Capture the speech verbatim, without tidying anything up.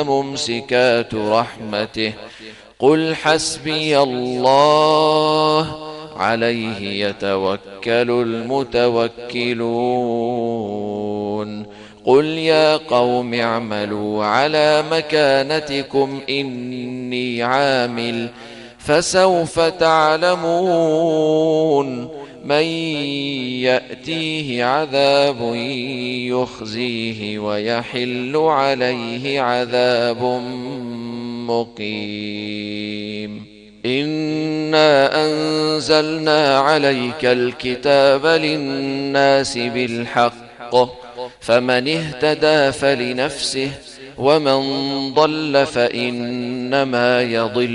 ممسكات رحمته قل حسبي الله عليه يتوكل المتوكلون قل يا قوم اعملوا على مكانتكم إني عامل فسوف تعلمون من يأتيه عذاب يخزيه ويحل عليه عذاب مقيم إنا أنزلنا عليك الكتاب للناس بالحق فمن اهتدى فلنفسه ومن ضل فإنما يضل